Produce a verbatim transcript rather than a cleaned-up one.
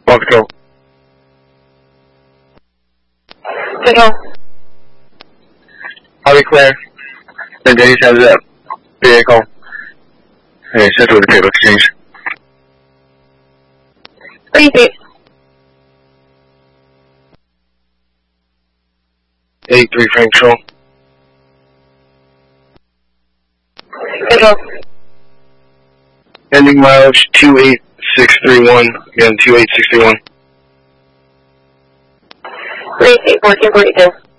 Ball control. Control. Highway clear. Then Denny's has up. Vehicle. Hey, set with the cable exchange. Repeat. eight three frame control. Control. Ending mileage two eight six three one. Again, two eight six three one. Repeat, fourteen forty-two.